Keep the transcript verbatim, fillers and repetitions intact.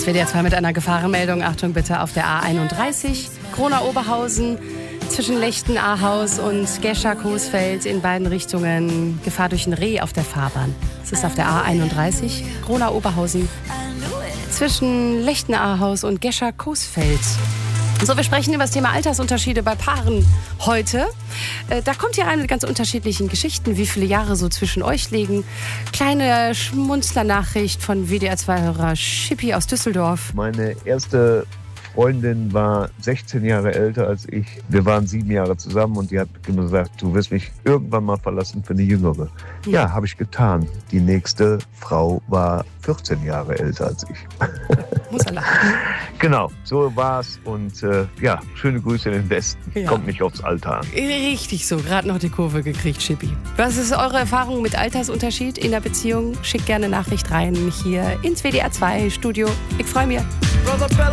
W D R zwei mit einer Gefahrenmeldung. Achtung bitte auf der A einunddreißig, Kronau-Oberhausen, zwischen Lechten-Ahaus und Gescher-Coesfeld in beiden Richtungen. Gefahr durch ein Reh auf der Fahrbahn. Es ist auf der A einunddreißig, Kronau-Oberhausen, zwischen Lechten-Ahaus und Gescher-Coesfeld. So, wir sprechen über das Thema Altersunterschiede bei Paaren heute. Äh, da kommt ihr rein mit ganz unterschiedlichen Geschichten, wie viele Jahre so zwischen euch liegen. Kleine Schmunzler-Nachricht von W D R zwei-Hörer Schippi aus Düsseldorf. Meine erste Freundin war sechzehn Jahre älter als ich. Wir waren sieben Jahre zusammen und die hat immer gesagt, du wirst mich irgendwann mal verlassen für eine Jüngere. Ja, ja habe ich getan. Die nächste Frau war vierzehn Jahre älter als ich. Muss er lachen. Genau, so war's. Und äh, ja, schöne Grüße in den Westen. Ja. Kommt nicht aufs Alter an. Richtig so, gerade noch die Kurve gekriegt, Schippi. Was ist eure Erfahrung mit Altersunterschied in der Beziehung? Schickt gerne Nachricht rein hier ins W D R zwei Studio. Ich freue mich.